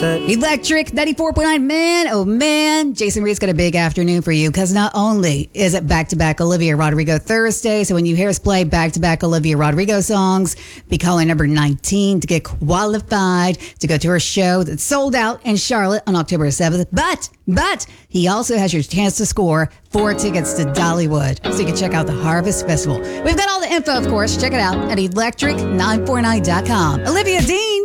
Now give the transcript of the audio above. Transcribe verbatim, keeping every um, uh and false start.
Electric ninety-four point nine, man, oh man. Jason Reed's got a big afternoon for you because not only is it back-to-back Olivia Rodrigo Thursday, so when you hear us play back-to-back Olivia Rodrigo songs, be calling number nineteen to get qualified to go to her show that's sold out in Charlotte on October seventh. But, but, he also has your chance to score four tickets to Dollywood so you can check out the Harvest Festival. We've got all the info, of course. Check it out at electric nine four nine dot com. Olivia Dean.